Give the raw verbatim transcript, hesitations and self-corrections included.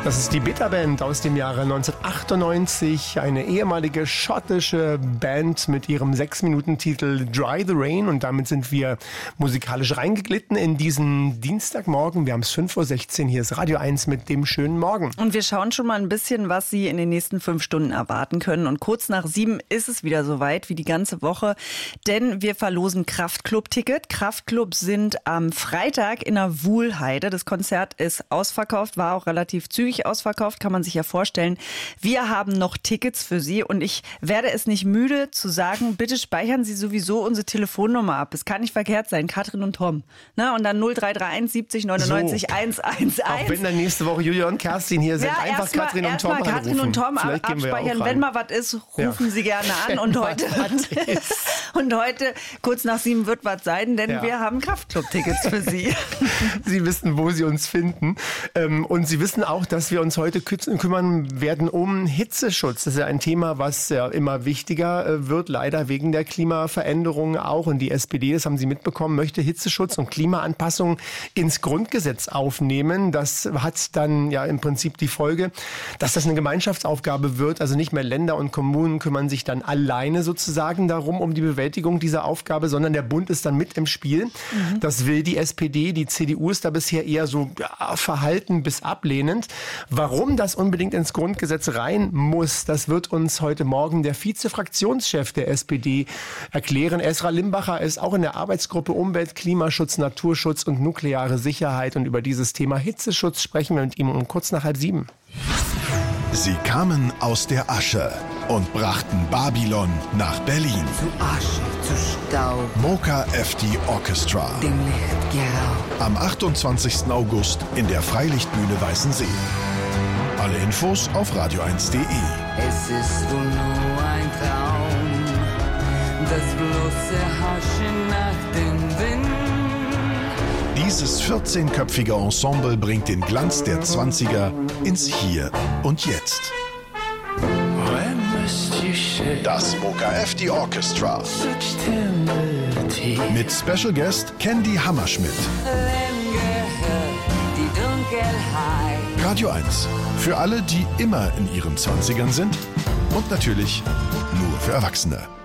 Das ist die Bitterband aus dem Jahre neunzehnhundertachtundneunzig, eine ehemalige schottische Band mit ihrem sechs-Minuten-Titel Dry the Rain. Und damit sind wir musikalisch reingeglitten in diesen Dienstagmorgen. Wir haben es fünf Uhr sechzehn, hier ist Radio eins mit dem schönen Morgen. Und wir schauen schon mal ein bisschen, was Sie in den nächsten fünf Stunden erwarten können. Und kurz nach sieben ist es wieder soweit wie die ganze Woche, denn wir verlosen Kraftklub-Ticket. Kraftklub sind am Freitag in der Wuhlheide. Das Konzert ist ausverkauft, war auch relativ zügig ausverkauft, kann man sich ja vorstellen. Wir haben noch Tickets für Sie und ich werde es nicht müde zu sagen, bitte speichern Sie sowieso unsere Telefonnummer ab. Es kann nicht verkehrt sein, Katrin und Tom. Na, und dann null drei drei eins siebzig neunundneunzig so. hundertelf. Auch wenn dann nächste Woche Julia und Kerstin hier sind, ja, einfach erst mal, Katrin und erst Tom mal Katrin anrufen. und Tom Vielleicht gehen wir abspeichern. auch rein. Wenn mal was ist, rufen Ja. Sie gerne an. Und heute, und heute, kurz nach sieben, wird was sein, denn Ja. wir haben Kraftklub-Tickets für Sie. Sie wissen, wo Sie uns finden. Und Sie wissen auch, dass wir uns heute kümmern werden um Hitzeschutz. Das ist ja ein Thema, was ja immer wichtiger wird, leider wegen der Klimaveränderung auch. Und die S P D, das haben Sie mitbekommen, möchte Hitzeschutz und Klimaanpassung ins Grundgesetz aufnehmen. Das hat dann ja im Prinzip die Folge, dass das eine Gemeinschaftsaufgabe wird. Also nicht mehr Länder und Kommunen kümmern sich dann alleine sozusagen darum, um die Bewältigung dieser Aufgabe, sondern der Bund ist dann mit im Spiel. Mhm. Das will die S P D. Die C D U ist da bisher eher so ja, verhalten bis ablehnend. Warum das unbedingt ins Grundgesetz rein muss, das wird uns heute Morgen der Vize-Fraktionschef der S P D erklären. Esra Limbacher ist auch in der Arbeitsgruppe Umwelt, Klimaschutz, Naturschutz und nukleare Sicherheit. Und über dieses Thema Hitzeschutz sprechen wir mit ihm um kurz nach halb sieben. Sie kamen aus der Asche und brachten Babylon nach Berlin. Zu Asche, zu Staub, Mocha F D Orchestra. dem Licht geraubt. Am achtundzwanzigsten August in der Freilichtbühne Weißensee. Alle Infos auf radio eins punkt de. Es ist wohl nur ein Traum, das bloße Haschen nach dem Wind. Dieses vierzehnköpfige Ensemble bringt den Glanz der zwanziger ins Hier und Jetzt. Das Mocha F D Orchestra. Mit Special Guest Candy Hammerschmidt. Wem gehört die Dunkelheit? Radio eins. Für alle, die immer in ihren Zwanzigern sind. Und natürlich nur für Erwachsene.